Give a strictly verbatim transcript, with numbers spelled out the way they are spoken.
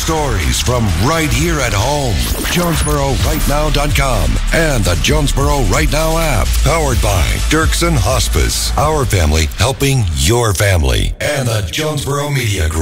stories from right here at home. Jonesboro Right Now dot com and the Jonesboro Right Now app. Powered by Dirksen Hospice. Our family helping your family. And the Jonesboro Media Group.